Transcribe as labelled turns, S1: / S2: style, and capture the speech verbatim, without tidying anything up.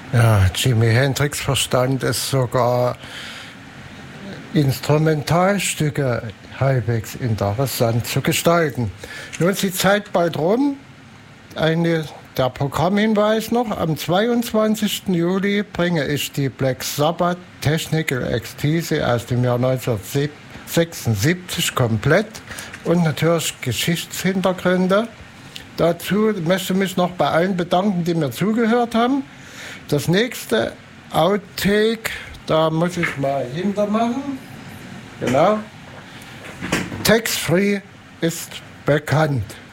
S1: Ja, Jimi Hendrix verstand es sogar, Instrumentalstücke halbwegs interessant zu gestalten. Nun ist die Zeit bald rum. Eine, der Programmhinweis noch: Am zweiundzwanzigsten Juli bringe ich die Black Sabbath Technical Ecstasy aus dem Jahr neunzehnhundertsechsundsiebzig komplett und natürlich Geschichtshintergründe. Dazu möchte ich mich noch bei allen bedanken, die mir zugehört haben. Das nächste Outtake, da muss ich mal hintermachen. Genau. Tax Free ist bekannt.